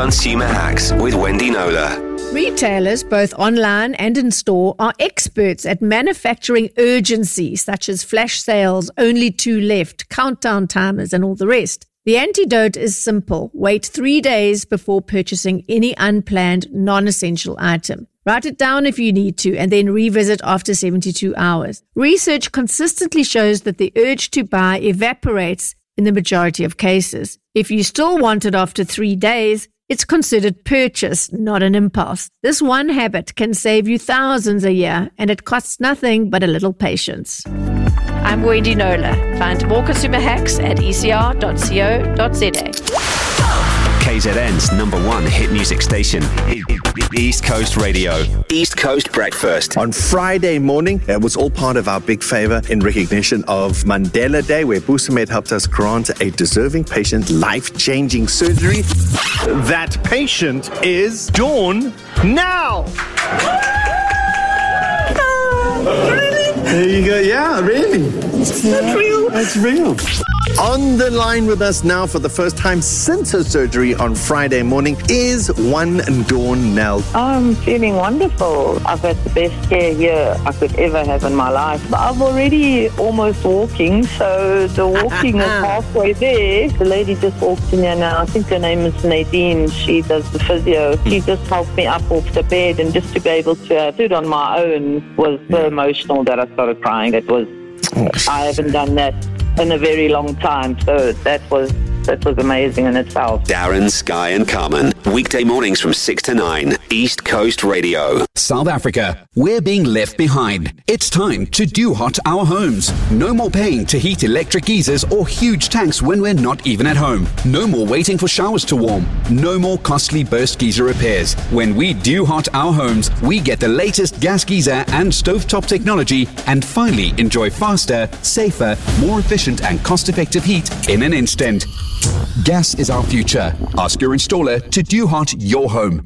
Consumer Hacks with Wendy Nola. Retailers, both online and in store, are experts at manufacturing urgency, such as flash sales, only 2 left, countdown timers, and all the rest. The antidote is simple. Wait 3 days before purchasing any unplanned, non-essential item. Write it down if you need to, and then revisit after 72 hours. Research consistently shows that the urge to buy evaporates in the majority of cases. If you still want it after 3 days, it's considered purchase, not an impulse. This one habit can save you thousands a year, and it costs nothing but a little patience. I'm Wendy Nola. Find more consumer hacks at ecr.co.za. KZN's #1 hit music station, East Coast Radio. East Coast Breakfast. On Friday morning, it was all part of our big favor in recognition of Mandela Day, where Busamed helped us grant a deserving patient life-changing surgery. That patient is Dawn Now. There you go. Yeah, really. That's real. That's real. On the line with us now for the first time since her surgery on Friday morning is one Dawn Nell. I'm feeling wonderful. I've had the best care here I could ever have in my life. I'm already almost walking, so the walking is halfway there. The lady just walked in here now. I think her name is Nadine. She does the physio. She just helped me up off the bed, and just to be able to do it on my own was so emotional that I started crying. I haven't done that in a very long time, so that was amazing in itself. Darren, Sky and Carmen. Weekday mornings from 6 to 9. East Coast Radio. South Africa, we're being left behind. It's time to do hot our homes. No more paying to heat electric geysers or huge tanks when we're not even at home. No more waiting for showers to warm. No more costly burst geyser repairs. When we do hot our homes, we get the latest gas geyser and stovetop technology and finally enjoy faster, safer, more efficient and cost-effective heat in an instant. Gas is our future. Ask your installer to do hot your home.